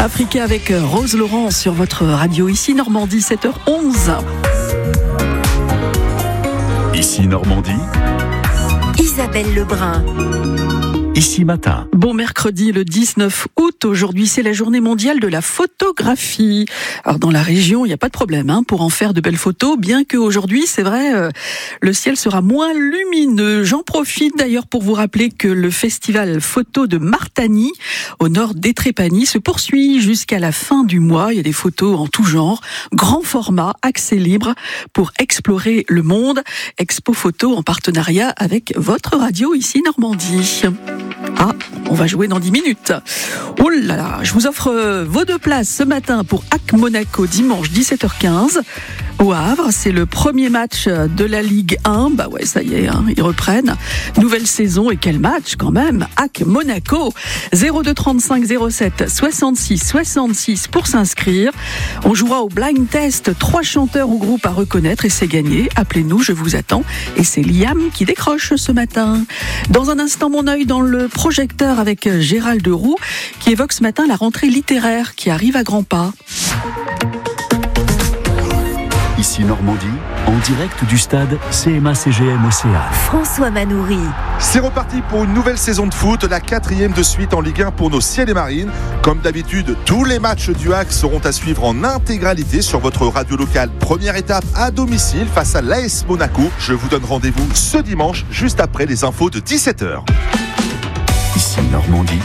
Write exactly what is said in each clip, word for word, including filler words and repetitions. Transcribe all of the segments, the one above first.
Africa avec Rose Laurent sur votre radio, ici Normandie, sept heures onze. Ici Normandie, Isabelle Lebrun. Ici Matin. Bon mercredi le dix-neuf août, aujourd'hui c'est la journée mondiale de la photographie. Alors dans la région, il n'y a pas de problème hein, pour en faire de belles photos, bien qu'aujourd'hui, c'est vrai, euh, le ciel sera moins lumineux. J'en profite d'ailleurs pour vous rappeler que le festival photo de Martany, au nord d'Étrépagny, se poursuit jusqu'à la fin du mois. Il y a des photos en tout genre, grand format, accès libre, pour explorer le monde. Expo Photo en partenariat avec votre radio ici Normandie. Ah, on va jouer dans dix minutes. Oh là là, je vous offre vos deux places ce matin pour A C Monaco dimanche dix-sept heures quinze. Au Havre, c'est le premier match de la Ligue un. Bah ouais, ça y est, hein, ils reprennent. Nouvelle saison et quel match quand même. A C Monaco. zéro deux trente-cinq zéro sept soixante-six soixante-six pour s'inscrire. On jouera au blind test. Trois chanteurs ou groupes à reconnaître et c'est gagné. Appelez-nous, je vous attends. Et c'est Liam qui décroche ce matin. Dans un instant, mon œil dans le projecteur avec Gérald Roux qui évoque ce matin la rentrée littéraire qui arrive à grands pas. Ici Normandie, en direct du stade C M A C G M Océane. François Manoury. C'est reparti pour une nouvelle saison de foot, la quatrième de suite en Ligue un pour nos Ciels et Marines. Comme d'habitude, tous les matchs du H A C seront à suivre en intégralité sur votre radio locale. Première étape à domicile face à l'A S Monaco. Je vous donne rendez-vous ce dimanche, juste après les infos de dix-sept heures. Ici Normandie,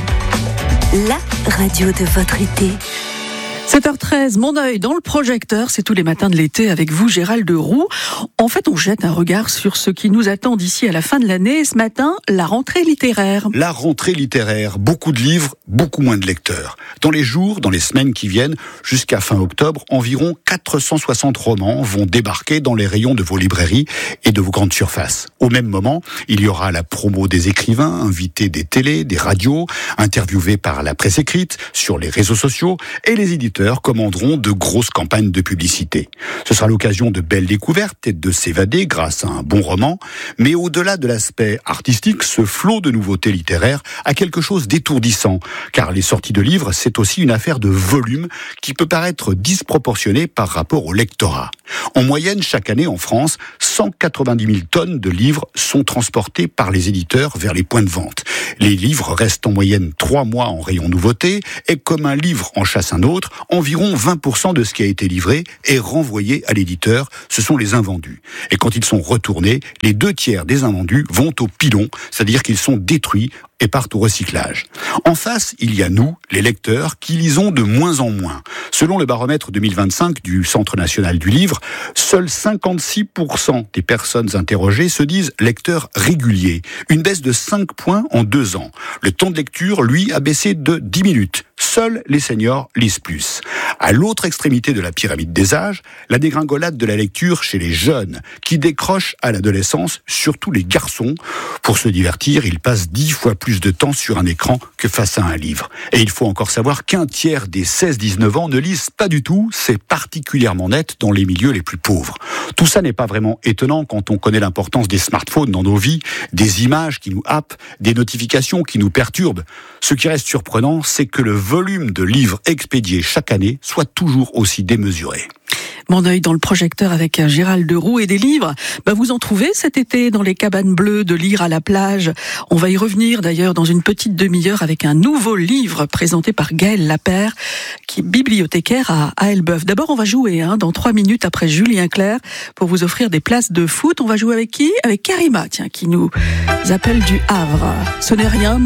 La radio de votre été. sept heures treize, mon œil dans le projecteur, c'est tous les matins de l'été avec vous, Gérald Roux. En fait, on jette un regard sur ce qui nous attend d'ici à la fin de l'année. Ce matin, la rentrée littéraire. La rentrée littéraire, beaucoup de livres, beaucoup moins de lecteurs. Dans les jours, dans les semaines qui viennent, jusqu'à fin octobre, environ quatre cent soixante romans vont débarquer dans les rayons de vos librairies et de vos grandes surfaces. Au même moment, il y aura la promo des écrivains, invités des télés, des radios, interviewés par la presse écrite, sur les réseaux sociaux, et les éditeurs commanderont de grosses campagnes de publicité. Ce sera l'occasion de belles découvertes et de s'évader grâce à un bon roman, mais au-delà de l'aspect artistique, ce flot de nouveautés littéraires a quelque chose d'étourdissant, car les sorties de livres, c'est aussi une affaire de volume qui peut paraître disproportionnée par rapport au lectorat. En moyenne, chaque année en France, cent quatre-vingt-dix mille tonnes de livres sont transportés par les éditeurs vers les points de vente. Les livres restent en moyenne trois mois en rayon nouveauté, et comme un livre en chasse un autre, environ vingt pour cent de ce qui a été livré est renvoyé à l'éditeur. Ce sont les invendus. Et quand ils sont retournés, les deux tiers des invendus vont au pilon, c'est-à-dire qu'ils sont détruits et partent au recyclage. En face, il y a nous, les lecteurs, qui lisons de moins en moins. Selon le baromètre deux mille vingt-cinq du Centre national du livre, seuls cinquante-six pour cent des personnes interrogées se disent lecteurs réguliers. Une baisse de cinq points en deux ans. Le temps de lecture, lui, a baissé de dix minutes. Seuls les seniors lisent plus. À l'autre extrémité de la pyramide des âges, la dégringolade de la lecture chez les jeunes, qui décrochent à l'adolescence, surtout les garçons. Pour se divertir, ils passent dix fois plus de temps sur un écran que face à un livre. Et il faut encore savoir qu'un tiers des seize dix-neuf ans ne lisent pas du tout. C'est particulièrement net dans les milieux les plus pauvres. Tout ça n'est pas vraiment étonnant quand on connaît l'importance des smartphones dans nos vies, des images qui nous happent, des notifications qui nous perturbent. Ce qui reste surprenant, c'est que le volume de livres expédiés chaque année soit toujours aussi démesuré. Mon œil dans le projecteur avec Gérald Roux et des livres. Bah vous en trouvez cet été dans les cabanes bleues de lire à la plage. On va y revenir d'ailleurs dans une petite demi-heure avec un nouveau livre présenté par Gaël Lapère, qui est bibliothécaire à, à Elbeuf. D'abord, on va jouer hein, dans trois minutes après Julien Clerc pour vous offrir des places de foot. On va jouer avec qui ? Avec Karima, tiens, qui nous appelle du Havre. Ce n'est rien.